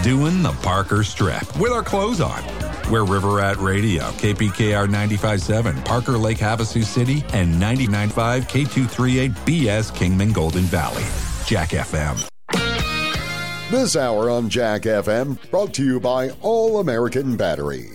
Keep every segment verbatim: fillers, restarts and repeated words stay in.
doing the Parker Strip with our clothes on. We're River Rat Radio, K P K R ninety-five point seven, Parker Lake, Havasu City, and ninety-nine point five K two thirty-eight B S Kingman Golden Valley. Jack F M. This hour on Jack F M brought to you by All American Battery.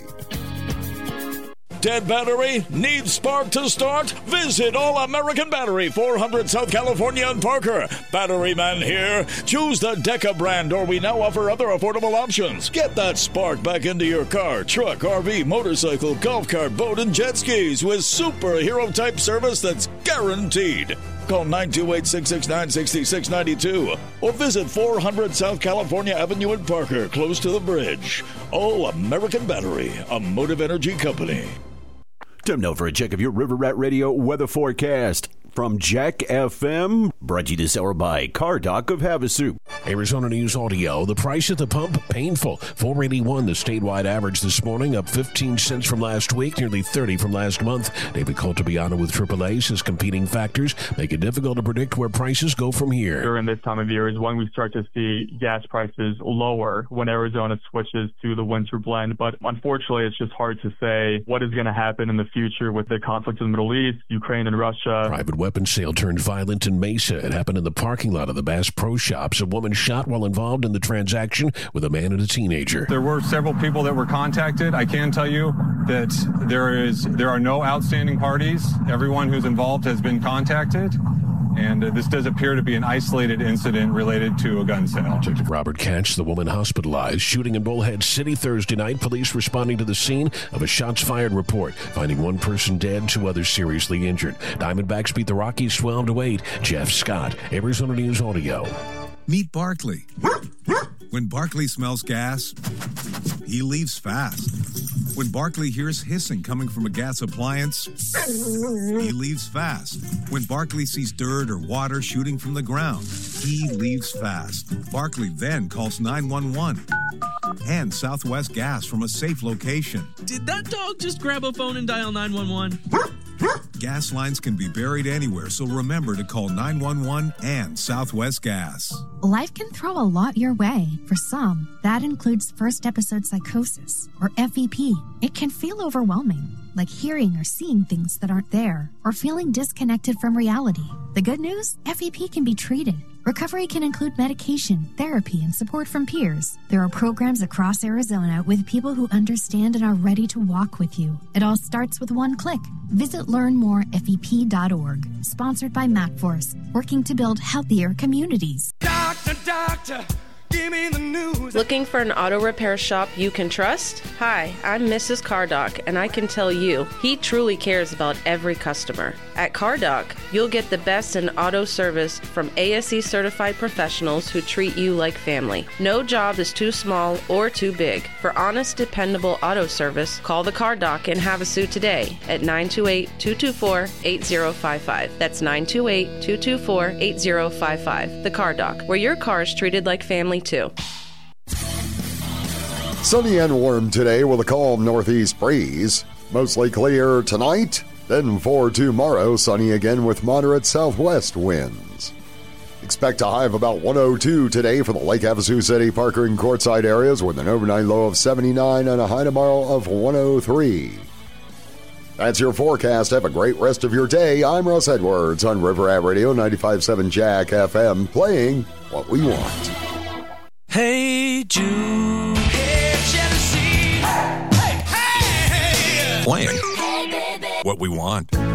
Dead battery? Needs spark to start? Visit All American Battery, four hundred South California and Parker. Battery man here. Choose the Deca brand, or we now offer other affordable options. Get that spark back into your car, truck, R V, motorcycle, golf cart, boat, and jet skis with superhero-type service that's guaranteed. Call nine two eight, six six nine, six six nine two or visit four hundred South California Avenue in Parker, close to the bridge. All American Battery, a Motive Energy company. Time now for a check of your River Rat Radio weather forecast. From Jack F M, brought to you this hour by Car Dock of Havasu. Arizona News Audio. The price at the pump, painful. four eighty-one, the statewide average this morning, up fifteen cents from last week, nearly thirty from last month. David Coltabiano with triple A says competing factors make it difficult to predict where prices go from here. During this time of year is when we start to see gas prices lower when Arizona switches to the winter blend. But unfortunately, it's just hard to say what is going to happen in the future with the conflict in the Middle East, Ukraine and Russia. Private weapon sale turned violent in Mesa. It happened in the parking lot of the Bass Pro Shops. A woman shot while involved in the transaction with a man and a teenager. There were several people that were contacted. I can tell you that there is there are no outstanding parties. Everyone who's involved has been contacted. And uh, this does appear to be an isolated incident related to a gun sale. Detective Robert Katz, the woman hospitalized. Shooting in Bullhead City Thursday night. Police responding to the scene of a shots fired report, finding one person dead, two others seriously injured. Diamondbacks beat the Rockies twelve to eight. Jeff Scott, Arizona News Audio. Meet Barkley. When Barkley smells gas, he leaves fast. When Barkley hears hissing coming from a gas appliance, he leaves fast. When Barkley sees dirt or water shooting from the ground, he leaves fast. Barkley then calls nine one one and Southwest Gas from a safe location. Did that dog just grab a phone and dial nine one one? Gas lines can be buried anywhere, so remember to call nine one one and Southwest Gas. Life can throw a lot your way. For some, that includes first episode psychosis, or F E P. It can feel overwhelming, like hearing or seeing things that aren't there, or feeling disconnected from reality. The good news? F E P can be treated. Recovery can include medication, therapy, and support from peers. There are programs across Arizona with people who understand and are ready to walk with you. It all starts with one click. Visit learn more F E P dot org. Sponsored by MacForce, working to build healthier communities. Doctor, doctor, give me the news. Looking for an auto repair shop you can trust? Hi, I'm Missus Cardock, and I can tell you, he truly cares about every customer. At Cardock, you'll get the best in auto service from A S E certified professionals who treat you like family. No job is too small or too big. For honest, dependable auto service, call the Cardock in Havasu today at nine two eight, two two four, eight zero five five. That's nine two eight, two two four, eight zero five five. The Cardock, where your car is treated like family too. Sunny and warm today with a calm northeast breeze. Mostly clear tonight. Then for tomorrow, sunny again with moderate southwest winds. Expect a high of about one oh two today for the Lake Havasu City, Parker, and Quartzsite areas with an overnight low of seventy-nine and a high tomorrow of one oh three. That's your forecast. Have a great rest of your day. I'm Russ Edwards on River Rat Radio ninety-five point seven Jack F M, playing what we want. Hey, Jude. Hey, Genesee. Hey, hey, hey. Playing what we want.